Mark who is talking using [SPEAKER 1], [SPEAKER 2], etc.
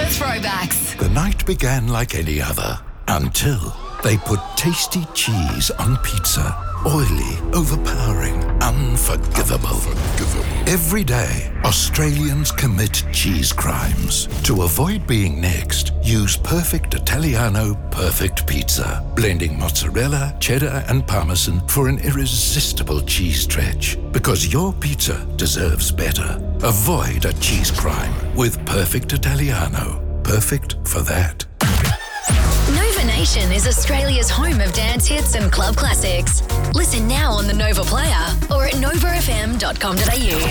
[SPEAKER 1] Throwbacks.
[SPEAKER 2] The night began like any other until they put tasty cheese on pizza. Oily, overpowering, unforgivable. Every day, Australians commit cheese crimes. To avoid being next, use Perfect Italiano Perfect Pizza, blending mozzarella, cheddar and parmesan for an irresistible cheese stretch. Because your pizza deserves better. Avoid a cheese crime with Perfect Italiano. Perfect for that.
[SPEAKER 1] Nova Nation is Australia's home of dance hits and club classics. Listen now on the Nova Player or at novafm.com.au.